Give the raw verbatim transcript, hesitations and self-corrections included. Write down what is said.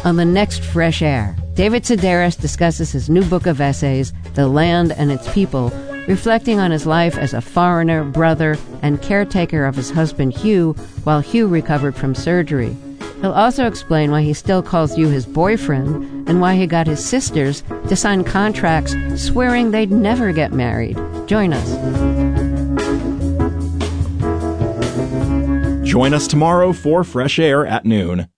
On the next Fresh Air, David Sedaris discusses his new book of essays, The Land and Its People, reflecting on his life as a foreigner, brother, and caretaker of his husband Hugh while Hugh recovered from surgery. He'll also explain why he still calls you his boyfriend and why he got his sisters to sign contracts swearing they'd never get married. Join us. Join us tomorrow for Fresh Air at noon.